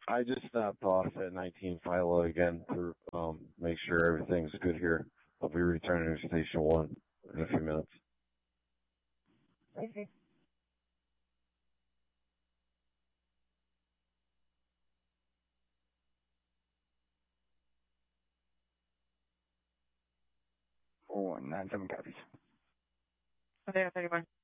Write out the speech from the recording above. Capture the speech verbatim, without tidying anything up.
I just stopped off at nineteen Philo again to um, make sure everything's good here. I'll be returning to Station one in a few minutes. Okay. four one nine seven copies. Okay, thirty-one.